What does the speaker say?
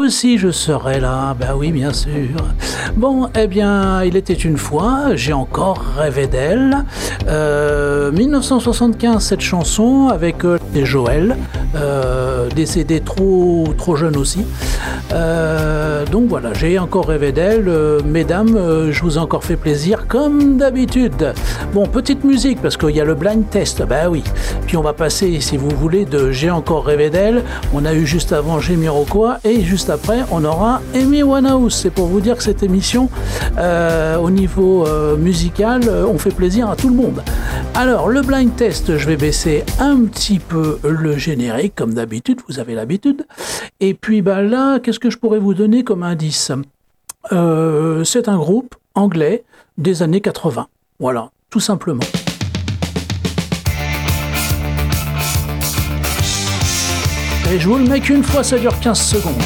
aussi je serai là, ben oui bien sûr. Bon, eh bien, il était une fois, j'ai encore rêvé d'elle. 1975 cette chanson avec des Joël, décédé trop jeune aussi. Donc voilà, j'ai encore rêvé d'elle. Mesdames, je vous ai encore fait plaisir comme d'habitude. Bon, petite musique parce qu'il y a le blind test, ben oui. Puis on va passer, si vous voulez, de J'ai encore rêvé d'elle. On a eu juste avant Jamiroquai et juste après on aura Amy Winehouse. C'est pour vous dire que cette émission, au niveau musical, on fait plaisir à tout le monde. Alors le blind test, je vais baisser un petit peu le générique comme d'habitude, vous avez l'habitude. Et puis bah là, qu'est-ce que je pourrais vous donner comme indice ? C'est un groupe anglais des années 80. Voilà, tout simplement. Et je vous le mets qu'une fois, ça dure 15 secondes.